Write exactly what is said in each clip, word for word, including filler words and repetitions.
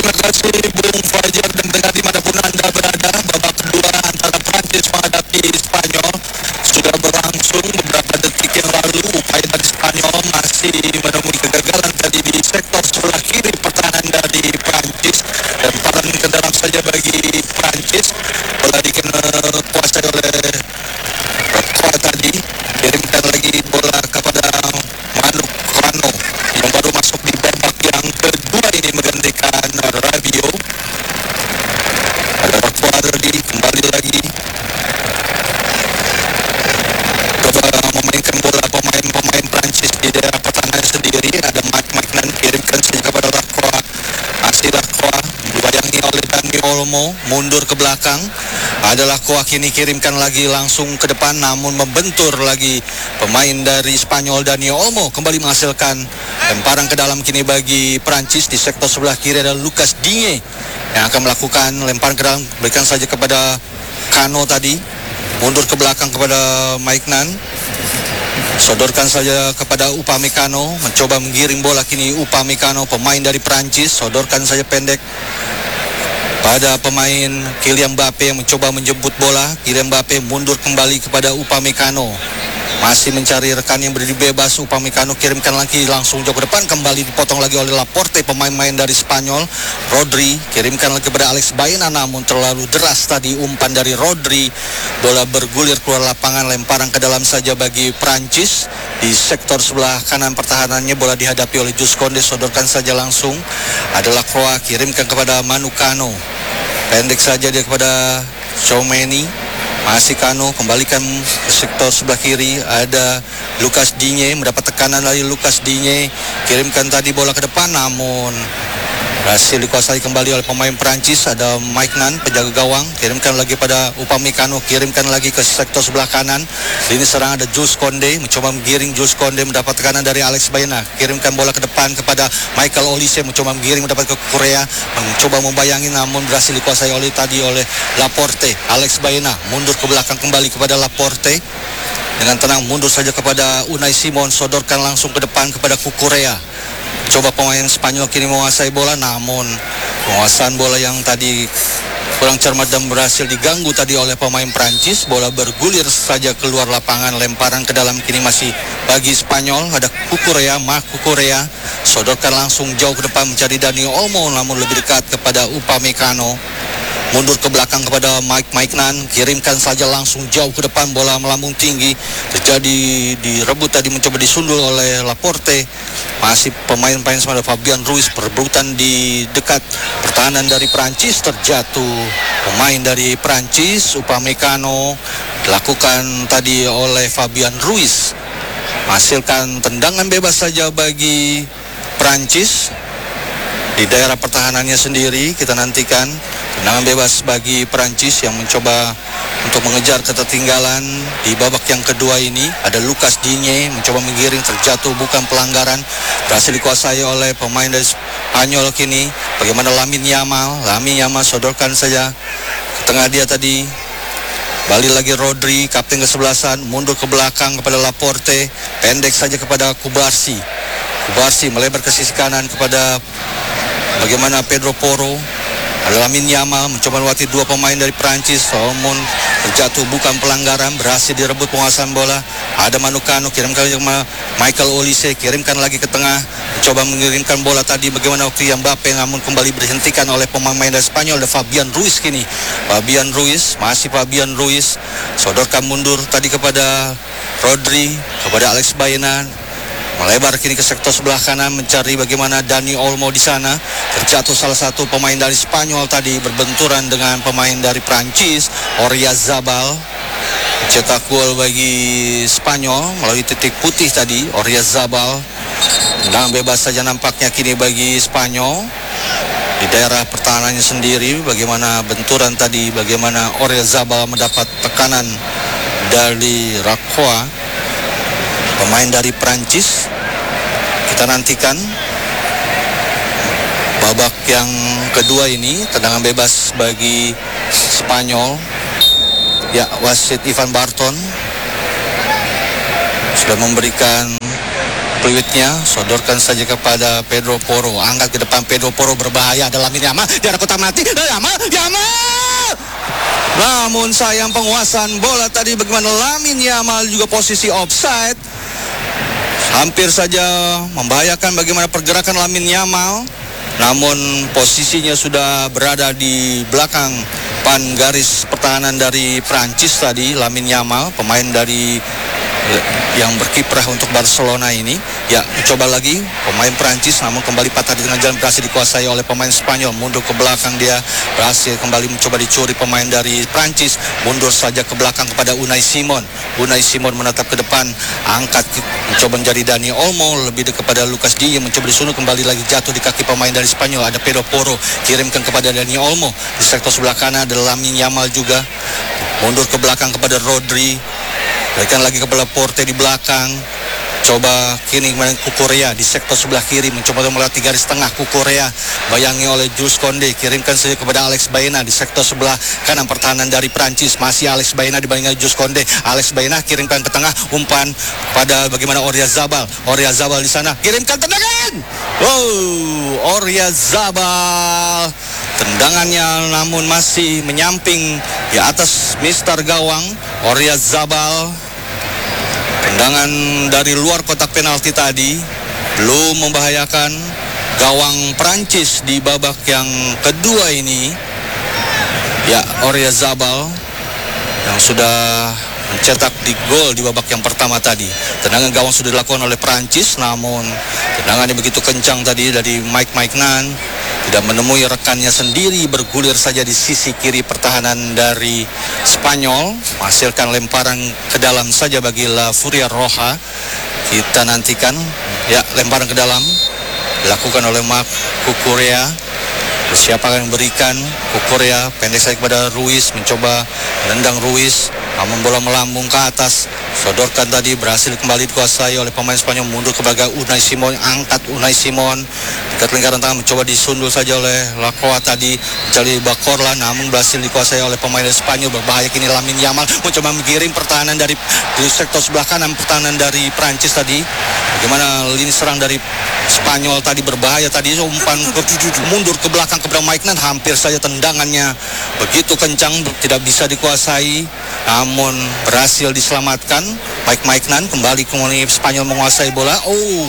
Terima kasih Bung Fajar, dan dengar dimanapun Anda berada, babak kedua antara Prancis menghadapi Spanyol sudah berlangsung beberapa detik yang lalu. Upaya dari Spanyol masih menemui kegagalan tadi di sektor sebelah kiri pertahanan dari Prancis, dan paling ke dalam saja bagi Prancis. Bola dikuasai oleh Rakwa tadi, kirimkan lagi bola kepada Manu Kano yang baru masuk di babak yang kedua ini menggantikan Rabiot. Ada Rakwa tadi, kembali lagi coba memainkan bola pemain-pemain Prancis di daerah pertahanan sendiri. Ada Mike Maignan, kirimkan saja kepada Rakwa. Asli Rakwa dibayangi oleh Dani Olmo, mundur ke belakang. Ada Rakwa kini kirimkan lagi langsung ke depan, namun membentur lagi pemain dari Spanyol. Dani Olmo kembali menghasilkan lemparan ke dalam kini bagi Prancis. Di sektor sebelah kiri ada Lucas Digne yang akan melakukan lemparan ke dalam, berikan saja kepada Kano tadi, mundur ke belakang kepada Maignan, sodorkan saja kepada Upamecano, mencoba menggiring bola kini Upamecano, pemain dari Prancis, sodorkan saja pendek pada pemain Kylian Mbappe yang mencoba menjemput bola. Kylian Mbappe mundur kembali kepada Upamecano, masih mencari rekan yang berdiri bebas. Upamecano kirimkan lagi langsung jauh ke depan, kembali dipotong lagi oleh Laporte, pemain-pemain dari Spanyol. Rodri kirimkan lagi kepada Alex Baena, namun terlalu deras tadi umpan dari Rodri. Bola bergulir keluar lapangan, lemparan ke dalam saja bagi Prancis. Di sektor sebelah kanan pertahanannya bola dihadapi oleh Jules Koundé, sodorkan saja langsung. Adalah Kroa, kirimkan kepada Manu Kano, pendek saja dia kepada Tchouaméni. Masih Kano, kembalikan ke sektor sebelah kiri. Ada Lucas Digne, mendapat tekanan dari Lucas Digne, kirimkan tadi bola ke depan, namun berhasil dikuasai kembali oleh pemain Prancis. Ada Maignan, penjaga gawang, kirimkan lagi pada Upamecano, kirimkan lagi ke sektor sebelah kanan. Lini serang ada Jules Koundé, mencoba menggiring. Jules Koundé mendapat tekanan dari Alex Baena, kirimkan bola ke depan kepada Michael Olise, mencoba menggiring, mendapat ke Korea, mencoba membayangi, namun berhasil dikuasai oleh tadi oleh Laporte. Alex Baena mundur ke belakang kembali kepada Laporte, dengan tenang mundur saja kepada Unai Simon, sodorkan langsung ke depan kepada Kukurea. Coba pemain Spanyol kini menguasai bola, namun penguasaan bola yang tadi kurang cermat dan berhasil diganggu tadi oleh pemain Prancis. Bola bergulir saja keluar lapangan, lemparan ke dalam kini masih bagi Spanyol. Ada Kukurea, Marc Kukurea, sodorkan langsung jauh ke depan mencari Dani Olmo, namun lebih dekat kepada Upamecano. Mundur ke belakang kepada Mike Maignan, kirimkan saja langsung jauh ke depan, bola melambung tinggi, terjadi direbut tadi, mencoba disundul oleh Laporte. Masih pemain-pemain sama Fabian Ruiz perebutan di dekat pertahanan dari Prancis, terjatuh pemain dari Prancis. Upamecano dilakukan tadi oleh Fabian Ruiz, menghasilkan tendangan bebas saja bagi Prancis. Di daerah pertahanannya sendiri kita nantikan tendangan bebas bagi Prancis yang mencoba untuk mengejar ketertinggalan di babak yang kedua ini. Ada Lucas Digne mencoba menggiring, terjatuh, bukan pelanggaran, berhasil dikuasai oleh pemain dari Spanyol kini. Bagaimana Lamine Yamal? Lamine Yamal sodorkan saja ke tengah dia tadi. Balik lagi Rodri, kapten kesebelasan, mundur ke belakang kepada Laporte, pendek saja kepada Kubarsi. Kubarsi melebar ke sisi kanan kepada bagaimana Pedro Porro. Ada Lamine Yamal mencoba melewati dua pemain dari Prancis, namun terjatuh, bukan pelanggaran, berhasil direbut penguasaan bola. Ada Manu Kano, kirimkan lagi ke Michael Olise, kirimkan lagi ke tengah, mencoba mengirimkan bola tadi bagaimana Kylian Mbappe, namun kembali berhentikan oleh pemain dari Spanyol. Ada Fabian Ruiz kini, Fabian Ruiz, masih Fabian Ruiz, sodorkan mundur tadi kepada Rodri, kepada Alex Baena, melebar kini ke sektor sebelah kanan mencari bagaimana Dani Olmo di sana. Terjatuh salah satu pemain dari Spanyol tadi, berbenturan dengan pemain dari Prancis. Oyarzabal cetak gol bagi Spanyol melalui titik putih tadi. Oyarzabal, tendangan bebas saja nampaknya kini bagi Spanyol di daerah pertahanannya sendiri. Bagaimana benturan tadi, bagaimana Oyarzabal mendapat tekanan dari Rakwa, pemain dari Prancis. Kita nantikan babak yang kedua ini, tendangan bebas bagi Spanyol. Ya, wasit Ivan Barton sudah memberikan Fluidnya sodorkan saja kepada Pedro Porro, angkat ke depan Pedro Porro, berbahaya, ada Lamine Yamal di arah kotak penalti. Yamal, Yamal. Namun sayang penguasaan bola tadi bagaimana Lamine Yamal juga posisi offside. Hampir saja membahayakan bagaimana pergerakan Lamine Yamal. Namun posisinya sudah berada di belakang pan garis pertahanan dari Prancis tadi, Lamine Yamal, pemain dari yang berkiprah untuk Barcelona ini. Ya, coba lagi pemain Prancis, namun kembali patah di tengah jalan, berhasil dikuasai oleh pemain Spanyol. Mundur ke belakang dia, berhasil kembali mencoba dicuri pemain dari Prancis. Mundur saja ke belakang kepada Unai Simon. Unai Simon menatap ke depan, angkat mencoba menjadi Dani Olmo, lebih dekat kepada Lucas Digne, mencoba disundul, kembali lagi jatuh di kaki pemain dari Spanyol. Ada Pedro Porro, kirimkan kepada Dani Olmo. Di sektor sebelah kanan ada Lamine Yamal juga. Mundur ke belakang kepada Rodri, berikan lagi kepada Porte di belakang. Coba kini kemudian Kukurea di sektor sebelah kiri, mencoba melatih garis tengah. Kukurea bayangi oleh Jules Koundé, kirimkan saja kepada Alex Baena di sektor sebelah kanan pertahanan dari Prancis. Masih Alex Baena dibandingkan Jules Koundé. Alex Baena kirimkan ke tengah, umpan pada bagaimana Oyarzabal. Oyarzabal di sana, kirimkan tendangan. Wow, Oyarzabal. Tendangannya namun masih menyamping di atas mister gawang Oyarzabal. Tendangan dari luar kotak penalti tadi belum membahayakan gawang Prancis di babak yang kedua ini. Ya, Oyarzabal yang sudah mencetak di gol di babak yang pertama tadi. Tendangan gawang sudah dilakukan oleh Prancis, namun tendangannya begitu kencang tadi dari Mike Maignan, tidak menemui rekannya sendiri, bergulir saja di sisi kiri pertahanan dari Spanyol, menghasilkan lemparan ke dalam saja bagi La Furia Roja. Kita nantikan, ya, lemparan ke dalam dilakukan oleh Marc Cucurella. Siapa yang memberikan? Cucurella, pendek saja kepada Ruiz, mencoba menendang Ruiz, namun bola melambung ke atas. Sodorkan tadi, berhasil kembali dikuasai oleh pemain Spanyol. Mundur ke belakang Unai Simon, angkat Unai Simon dekat lingkaran tangan, mencoba disundul saja oleh Lacroix tadi, mencari Bacorla, namun berhasil dikuasai oleh pemain dari Spanyol. Berbahaya kini Lamine Yamal, mencoba mengirim pertahanan dari di sektor sebelah kanan pertahanan dari Prancis tadi. Bagaimana lini serang dari Spanyol tadi berbahaya tadi, umpan mundur ke belakang kepada Maignan, hampir saja tendangannya begitu kencang tidak bisa dikuasai, namun berhasil diselamatkan. Mike Maignan kembali kemudian Spanyol menguasai bola. Oh,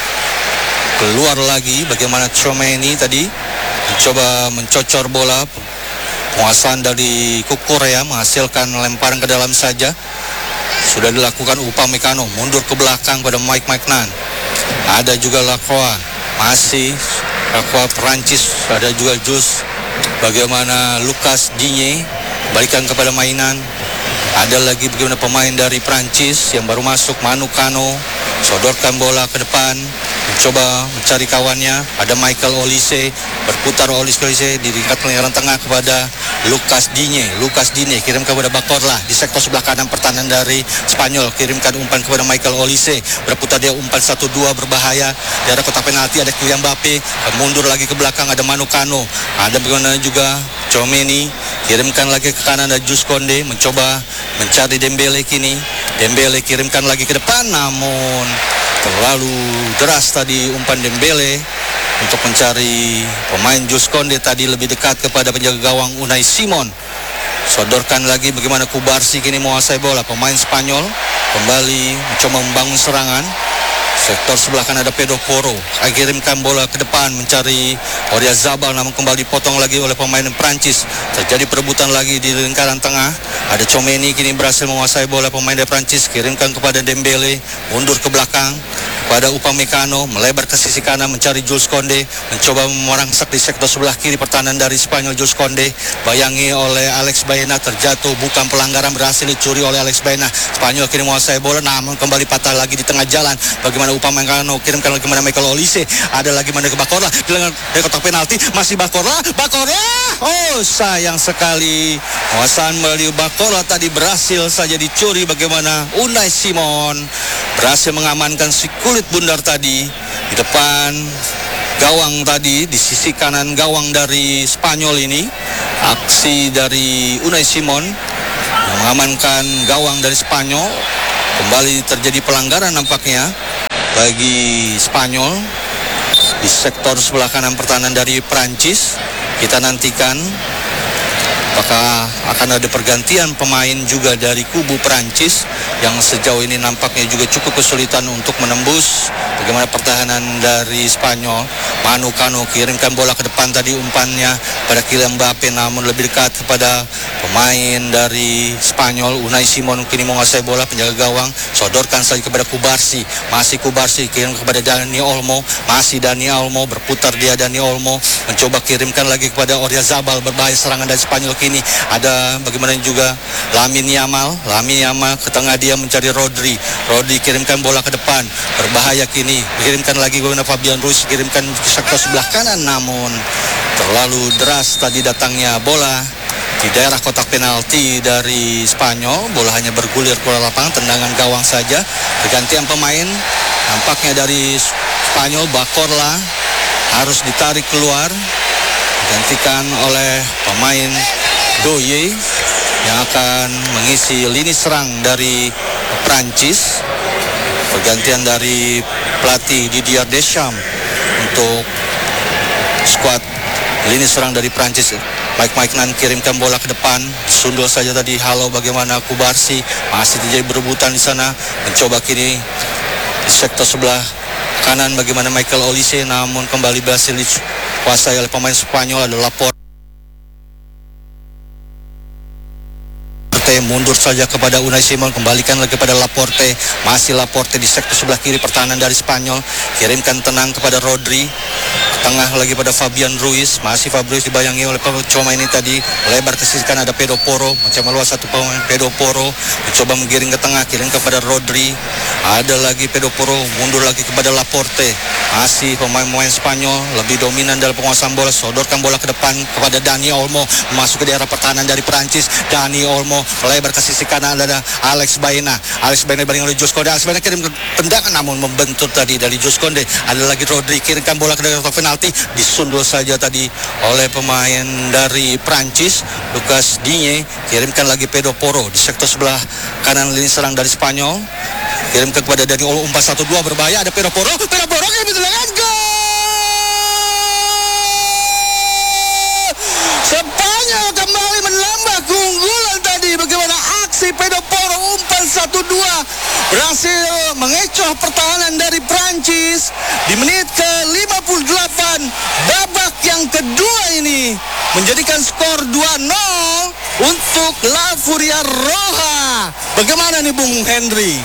keluar lagi bagaimana Tchouaméni tadi mencoba mencocor bola. Penguasaan dari Cucurella menghasilkan lemparan ke dalam saja. Sudah dilakukan Upamecano, mundur ke belakang pada Mike Maignan. Ada juga Lacroix, masih Lacroix Perancis, ada juga Jus. Bagaimana Lucas Digne balikan kepada mainan. Ada lagi bagaimana pemain dari Prancis yang baru masuk, Manu Kano, sodorkan bola ke depan, mencoba mencari kawannya. Ada Michael Olise, berputar Olise di lingkar lingkaran tengah kepada Lucas Digne. Lucas Digne kirim kepada Bacorla di sektor sebelah kanan pertahanan dari Spanyol, kirimkan umpan kepada Michael Olise, berputar dia umpan satu dua berbahaya di arah kotak penalti. Ada Kylian Mbappe, mundur lagi ke belakang, ada Manu Kano, ada bagaimana juga Tchouaméni, kirimkan lagi ke kanan, ada Jules Koundé, mencoba mencari Dembele kini. Dembele kirimkan lagi ke depan, namun terlalu deras tadi umpan Dembele untuk mencari pemain Jules Koundé tadi, lebih dekat kepada penjaga gawang Unai Simon. Sodorkan lagi bagaimana Kubarsi kini menguasai bola. Pemain Spanyol kembali mencoba membangun serangan. Sektor sebelah kanan ada Pedro Porro, kirimkan bola ke depan mencari Oyarzabal, namun kembali potong lagi oleh pemain Prancis. Terjadi perebutan lagi di lingkaran tengah. Ada Tchouaméni kini berhasil menguasai bola pemain dari Prancis, kirimkan kepada Dembele, mundur ke belakang pada Upamecano, melebar ke sisi kanan mencari Jules Koundé, mencoba merangsak di sektor sebelah kiri pertahanan dari Spanyol. Jules Koundé bayangi oleh Alex Baena, terjatuh, bukan pelanggaran, berhasil dicuri oleh Alex Baena. Spanyol kini menguasai bola, namun kembali patah lagi di tengah jalan. Bagaimana Upamecano kirimkan lagi kepada Michael Olise, ada lagi mana ke Bacorla di kotak penalti, masih Bacorla, Bacorla. Oh, sayang sekali penguasaan melalui Bacorla tadi berhasil saja dicuri. Bagaimana Unai Simon berhasil mengamankan si kulit bundar tadi di depan gawang tadi, di sisi kanan gawang dari Spanyol ini. Aksi dari Unai Simon yang mengamankan gawang dari Spanyol. Kembali terjadi pelanggaran nampaknya. bagi Spanyol. Di sektor sebelah kanan pertahanan dari Prancis, kita nantikan apakah akan ada pergantian pemain juga dari kubu Prancis yang sejauh ini nampaknya juga cukup kesulitan untuk menembus bagaimana pertahanan dari Spanyol. Manu Kano kirimkan bola ke depan tadi, umpannya pada Kylian Mbappe, namun lebih dekat kepada pemain dari Spanyol. Unai Simon kini menguasai bola, penjaga gawang sodorkan saja kepada Kubarsi, masih Kubarsi kirim kepada Dani Olmo, masih Dani Olmo, berputar dia Dani Olmo, mencoba kirimkan lagi kepada Oyarzabal. Berbahaya serangan dari Spanyol kini, ada bagaimana juga Lamine Yamal, Lamine Yamal ke tengah, dia mencari Rodri, Rodri kirimkan bola ke depan, berbahaya kini, kirimkan lagi kepada Fabian Ruiz, kirimkan ke sektor sebelah kanan, namun terlalu deras tadi datangnya bola di daerah kotak penalti dari Spanyol. Bola hanya bergulir keluar lapangan, tendangan gawang saja. Pergantian pemain nampaknya dari Spanyol, Bakorla harus ditarik keluar, digantikan oleh pemain Doye yang akan mengisi lini serang dari Prancis. Pergantian dari pelatih Didier Deschamps untuk skuad lini serang dari Prancis. Mike Maignan kirimkan bola ke depan, sundul saja tadi. Halo, bagaimana Kubarsi, masih terjadi berebutan di sana, mencoba kini di sektor sebelah kanan bagaimana Michael Olise, namun kembali berhasil dikuasai oleh pemain Spanyol. Ada Laporte, mundur saja kepada Unai Simon, kembalikan lagi kepada Laporte, masih Laporte di sektor sebelah kiri pertahanan dari Spanyol, kirimkan tenang kepada Rodri, tengah lagi pada Fabian Ruiz, masih Fabrice dibayangi oleh pemain ini tadi, lebar ke sisi kanan ada Pedro Porro, macam meluas satu pemain Pedro Porro, mencoba menggiring ke tengah, kirim kepada Rodri, ada lagi Pedro Porro, mundur lagi kepada Laporte, masih pemain-pemain Spanyol lebih dominan dalam penguasaan bola, sodorkan bola ke depan kepada Dani Olmo, masuk ke daerah pertahanan dari Prancis. Dani Olmo lebar ke sisi kanan, ada Alex Baena, Alex Baena bareng oleh Jules Koundé, Alex Baena kirim tendangan namun membentur tadi dari Jules Koundé. Ada lagi Rodri, kirimkan bola ke daerah kotak penalti, disundul saja tadi oleh pemain dari Prancis, Lucas Digne, kirimkan lagi Pedro Porro di sektor sebelah kanan lini serang dari Spanyol, kirimkan kepada Dani Olmo, umpan satu dua berbahaya, ada Pedro Porro, Pedro Porro kirim tendangan, gol! Spanyol kembali menambah keunggulan tadi. Bagaimana aksi Pedro Porro, umpan satu dua berhasil mengecoh pertahanan dari Prancis di menit ke lima puluh delapan. Babak yang kedua ini menjadikan skor dua nol untuk La Furia Roja. Bagaimana nih Bung Henry?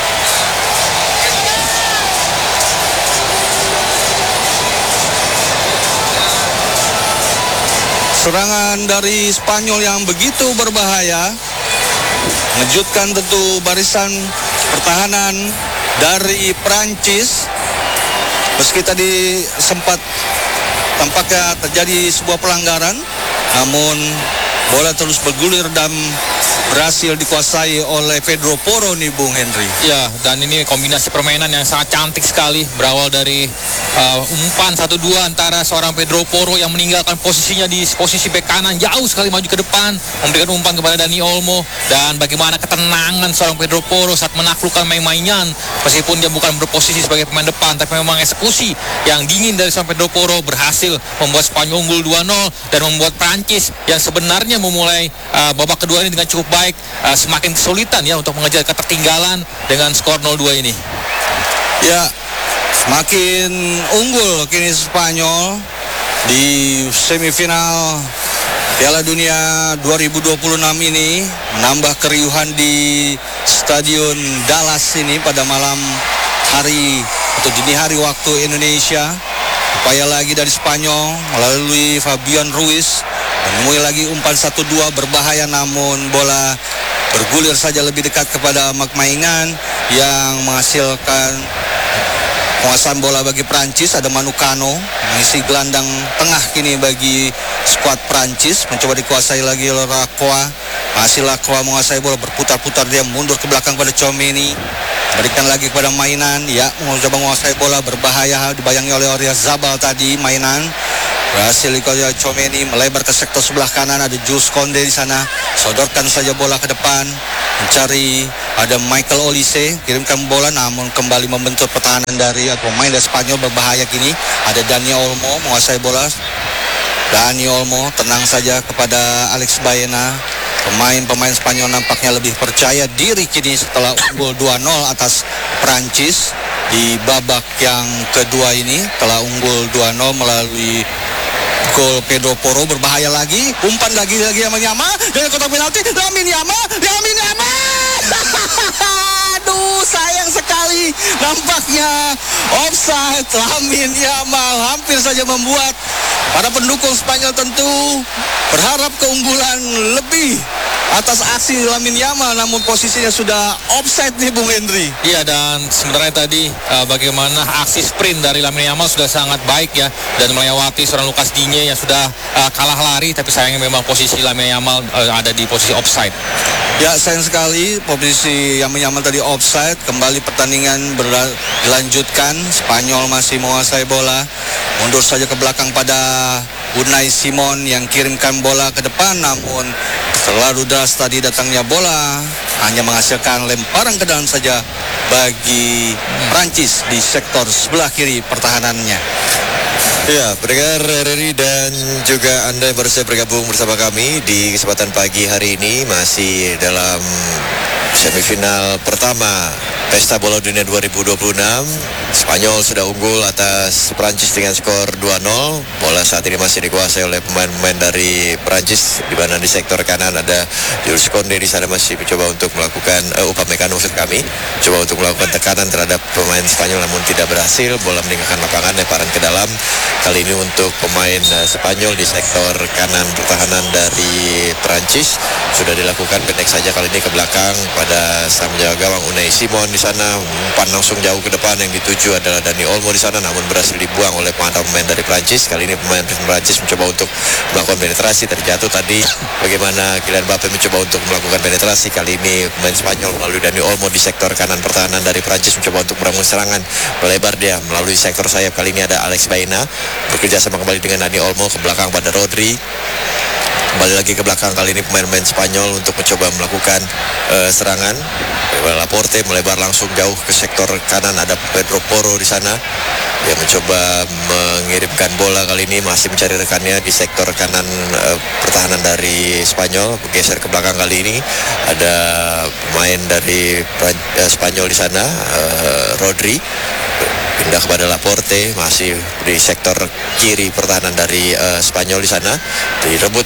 Serangan dari Spanyol yang begitu berbahaya, mengejutkan tentu barisan pertahanan dari Prancis. Meski tadi sempat tampaknya terjadi sebuah pelanggaran, namun bola terus bergulir dan berhasil dikuasai oleh Pedro Porro nih Bung Henry. Ya, dan ini kombinasi permainan yang sangat cantik sekali, berawal dari uh, umpan satu dua antara seorang Pedro Porro yang meninggalkan posisinya di posisi bek kanan, jauh sekali maju ke depan, memberikan umpan kepada Dani Olmo, dan bagaimana ketenangan seorang Pedro Porro saat menaklukkan main-mainan, meskipun dia bukan berposisi sebagai pemain depan, tapi memang eksekusi yang dingin dari seorang Pedro Porro berhasil membuat Spanyol unggul dua nol dan membuat Prancis yang sebenarnya memulai uh, babak kedua ini dengan cukup baik Baik, uh, semakin kesulitan ya untuk mengejar ketertinggalan dengan skor nol dua ini. Ya, semakin unggul kini Spanyol di semifinal Piala Dunia dua ribu dua puluh enam ini, menambah keriuhan di Stadion Dallas ini pada malam hari atau dini hari waktu Indonesia. Upaya lagi dari Spanyol melalui Fabian Ruiz, menemui lagi umpan satu dua berbahaya, namun bola bergulir saja lebih dekat kepada Mike Maignan yang menghasilkan penguasaan bola bagi Prancis. Ada Manu Kano mengisi gelandang tengah kini bagi skuad Prancis, mencoba dikuasai lagi oleh Lacroix. Masih Lacroix menguasai bola, berputar-putar dia mundur ke belakang pada Tchouaméni, berikan lagi kepada Mainan, ya mencoba menguasai bola, berbahaya, dibayangi oleh Oyarzabal tadi. Mainan berhasil dikuasai Tchouaméni, melebar ke sektor sebelah kanan, ada Jules Koundé di sana, sodorkan saja bola ke depan, mencari, ada Michael Olise kirimkan bola namun kembali membentur pertahanan dari pemain dari Spanyol berbahaya kini. Ada Dani Olmo menguasai bola. Dani Olmo tenang saja kepada Alex Baena. Pemain-pemain Spanyol nampaknya lebih percaya diri kini setelah unggul dua nol atas Prancis di babak yang kedua ini. Telah unggul dua nol melalui gol Pedro Porro, berbahaya lagi, umpan lagi-lagi Lamine Yamal dari kotak penalti. Lamine Yamal, Lamine Yamal. Aduh, sayang sekali, nampaknya offside. Lamine Yamal hampir saja membuat para pendukung Spanyol tentu berharap keunggulan lebih atas aksi Lamine Yamal, namun posisinya sudah offside nih Bung Hendry. Iya, dan sebenarnya tadi uh, bagaimana aksi sprint dari Lamine Yamal sudah sangat baik ya, dan melewati seorang Lucas Digne yang sudah uh, kalah lari, tapi sayangnya memang posisi Lamine Yamal uh, ada di posisi offside. Ya, sayang sekali posisi Lamine Yamal tadi offside. Kembali pertandingan berlanjutkan, Spanyol masih menguasai bola. Mundur saja ke belakang pada Unai Simon yang kirimkan bola ke depan, namun terlalu deras tadi datangnya bola, hanya menghasilkan lemparan ke dalam saja bagi Prancis di sektor sebelah kiri pertahanannya. Ya, pendengar R R I dan juga Anda yang baru saja bergabung bersama kami di kesempatan pagi hari ini, masih dalam semifinal pertama Pesta Bola Dunia dua ribu dua puluh enam. Spanyol sudah unggul atas Prancis dengan skor dua nol. Bola saat ini masih dikuasai oleh pemain-pemain dari Prancis, di mana di sektor kanan ada Jules Koundé, di sana masih mencoba untuk melakukan uh, Upamecano maksud kami, coba untuk melakukan tekanan terhadap pemain Spanyol namun tidak berhasil. Bola meninggalkan lapangan, lemparan ke dalam. Kali ini untuk pemain uh, Spanyol di sektor kanan pertahanan dari Prancis sudah dilakukan pendek saja kali ini ke belakang pada sang penjaga gawang Unai Simon. Di sana umpan langsung jauh ke depan, yang dituju adalah Dani Olmo di sana, namun berhasil dibuang oleh pemain dari Prancis. Kali ini pemain Prancis mencoba untuk melakukan penetrasi, terjatuh tadi. Bagaimana Kylian Mbappe mencoba untuk melakukan penetrasi, kali ini pemain Spanyol melalui Dani Olmo di sektor kanan pertahanan dari Prancis mencoba untuk membangun serangan, melebar dia melalui sektor sayap. Kali ini ada Alex Baena bekerja sama kembali dengan Dani Olmo ke belakang pada Rodri. Kembali lagi ke belakang, kali ini pemain-pemain Spanyol untuk mencoba melakukan uh, serangan. Laporte melebar langsung jauh ke sektor kanan, ada Pedro Porro di sana yang mencoba mengirimkan bola. Kali ini masih mencari rekannya di sektor kanan uh, pertahanan dari Spanyol. Bergeser ke belakang, kali ini ada pemain dari uh, Spanyol di sana, uh, Rodri. Pindah kepada Laporte, masih di sektor kiri pertahanan dari uh, Spanyol di sana. Direbut